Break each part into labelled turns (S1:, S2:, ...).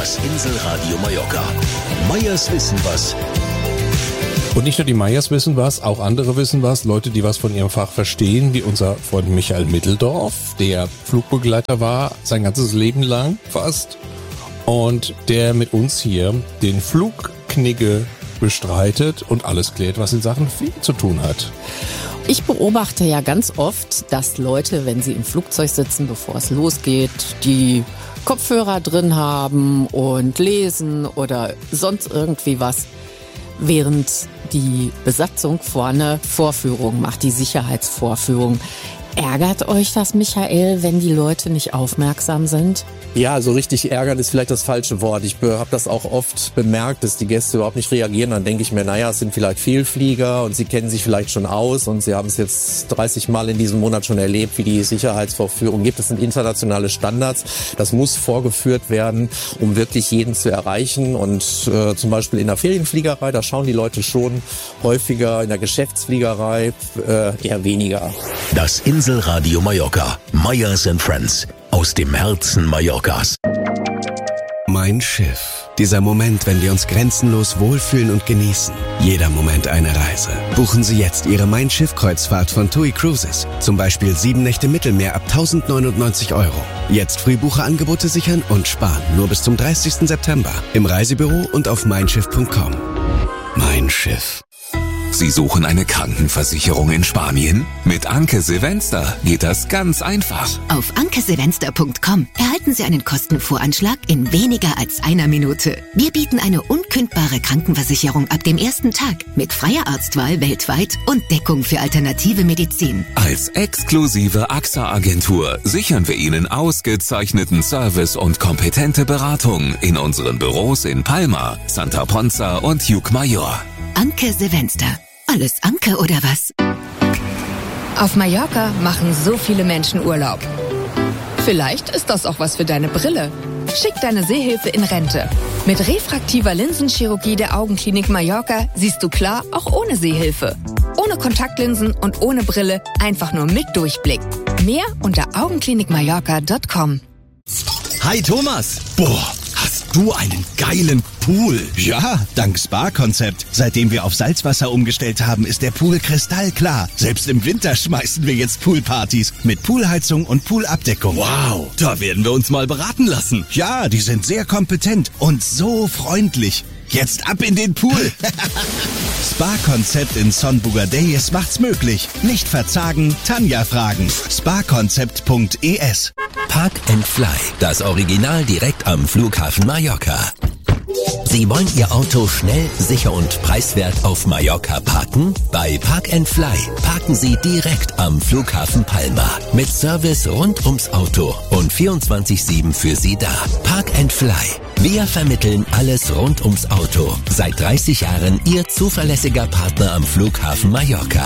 S1: Das Inselradio Mallorca. Meyers wissen was.
S2: Und nicht nur die Meyers wissen was, auch andere wissen was. Leute, die was von ihrem Fach verstehen, wie unser Freund Michael Mitteldorf, der Flugbegleiter war, sein ganzes Leben lang fast. Und der mit uns hier den Flugknigge bestreitet und alles klärt, was in Sachen Fliegen zu tun hat.
S3: Ich beobachte ja ganz oft, dass Leute, wenn sie im Flugzeug sitzen, bevor es losgeht, die Kopfhörer drin haben und lesen oder sonst irgendwie was, während die Besatzung vorne Vorführung macht, die Sicherheitsvorführung. Ärgert euch das, Michael, wenn die Leute nicht aufmerksam sind?
S4: Ja, so richtig ärgern ist vielleicht das falsche Wort. Ich habe das auch oft bemerkt, dass die Gäste überhaupt nicht reagieren. Dann denke ich mir, naja, es sind vielleicht Vielflieger und sie kennen sich vielleicht schon aus und sie haben es jetzt 30 Mal in diesem Monat schon erlebt, wie die Sicherheitsvorführung gibt. Das sind internationale Standards. Das muss vorgeführt werden, um wirklich jeden zu erreichen. Und zum Beispiel in der Ferienfliegerei, da schauen die Leute schon häufiger, in der Geschäftsfliegerei eher weniger.
S1: Das Inselradio Mallorca. Meyers & Friends. Aus dem Herzen Mallorcas.
S5: Mein Schiff. Dieser Moment, wenn wir uns grenzenlos wohlfühlen und genießen. Jeder Moment eine Reise. Buchen Sie jetzt Ihre Mein Schiff-Kreuzfahrt von TUI Cruises. Zum Beispiel 7 Nächte Mittelmeer ab 1.099 €. Jetzt Frühbucherangebote sichern und sparen. Nur bis zum 30. September. Im Reisebüro und auf meinschiff.com. Mein Schiff.
S6: Sie suchen eine Krankenversicherung in Spanien? Mit Anke Silvester geht das ganz einfach.
S7: Auf ankesilvester.com erhalten Sie einen Kostenvoranschlag in weniger als einer Minute. Wir bieten eine unkündbare Krankenversicherung ab dem ersten Tag mit freier Arztwahl weltweit und Deckung für alternative Medizin.
S6: Als exklusive AXA-Agentur sichern wir Ihnen ausgezeichneten Service und kompetente Beratung in unseren Büros in Palma, Santa Ponza und Ucmayor.
S7: Anke Silvester. Alles Anke oder was?
S8: Auf Mallorca machen so viele Menschen Urlaub. Vielleicht ist das auch was für deine Brille. Schick deine Sehhilfe in Rente. Mit refraktiver Linsenchirurgie der Augenklinik Mallorca siehst du klar, auch ohne Sehhilfe. Ohne Kontaktlinsen und ohne Brille, einfach nur mit Durchblick. Mehr unter augenklinikmallorca.com.
S9: Hi Thomas! Boah, hast du einen geilen Pool? Ja, dank Spa-Konzept. Seitdem wir auf Salzwasser umgestellt haben, ist der Pool kristallklar. Selbst im Winter schmeißen wir jetzt Poolpartys mit Poolheizung und Poolabdeckung. Wow, da werden wir uns mal beraten lassen. Ja, die sind sehr kompetent und so freundlich. Jetzt ab in den Pool. Spa-Konzept in Son Bugadeyes macht's möglich. Nicht verzagen, Tanja fragen. Sparkonzept.es.
S1: Park & Fly. Das Original direkt am Flughafen Mallorca. Sie wollen Ihr Auto schnell, sicher und preiswert auf Mallorca parken? Bei Park & Fly parken Sie direkt am Flughafen Palma. Mit Service rund ums Auto und 24/7 für Sie da. Park & Fly. Wir vermitteln alles rund ums Auto. Seit 30 Jahren Ihr zuverlässiger Partner am Flughafen Mallorca.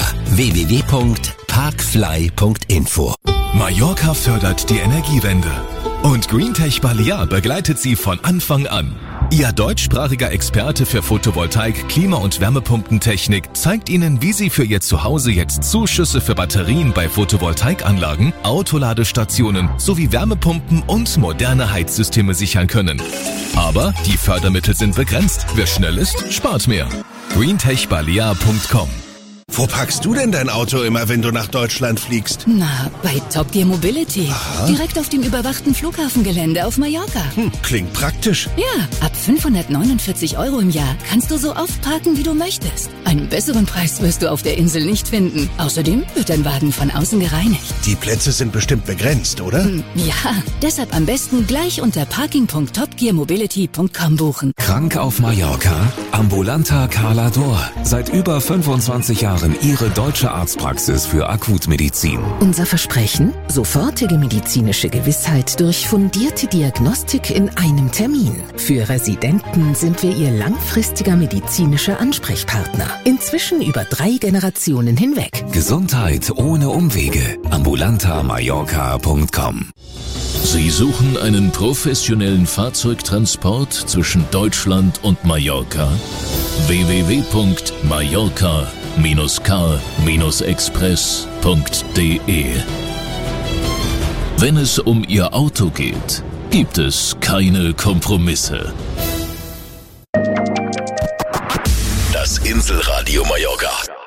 S1: www.parkfly.info.
S10: Mallorca fördert die Energiewende. Und GreenTech Balear begleitet Sie von Anfang an. Ihr deutschsprachiger Experte für Photovoltaik, Klima- und Wärmepumpentechnik zeigt Ihnen, wie Sie für Ihr Zuhause jetzt Zuschüsse für Batterien bei Photovoltaikanlagen, Autoladestationen sowie Wärmepumpen und moderne Heizsysteme sichern können. Aber die Fördermittel sind begrenzt. Wer schnell ist, spart mehr. greentechbalear.com.
S9: Wo parkst du denn dein Auto immer, wenn du nach Deutschland fliegst?
S11: Na, bei Top Gear Mobility.
S9: Aha.
S11: Direkt auf dem überwachten Flughafengelände auf Mallorca.
S9: Klingt praktisch.
S11: Ja, ab 549 € im Jahr kannst du so oft parken, wie du möchtest. Einen besseren Preis wirst du auf der Insel nicht finden. Außerdem wird dein Wagen von außen gereinigt.
S9: Die Plätze sind bestimmt begrenzt, oder?
S11: Ja, deshalb am besten gleich unter parking.topgearmobility.com buchen.
S6: Krank auf Mallorca? Ambulanter Calador. Seit über 25 Jahren Ihre deutsche Arztpraxis für Akutmedizin.
S7: Unser Versprechen? Sofortige medizinische Gewissheit durch fundierte Diagnostik in einem Termin. Für Residenten sind wir Ihr langfristiger medizinischer Ansprechpartner. Inzwischen über 3 Generationen hinweg.
S6: Gesundheit ohne Umwege. ambulantermallorca.com.
S12: Sie suchen einen professionellen Fahrzeugtransport zwischen Deutschland und Mallorca? www.mallorca-car-express.de. Wenn es um Ihr Auto geht, gibt es keine Kompromisse.
S1: Das Inselradio Mallorca.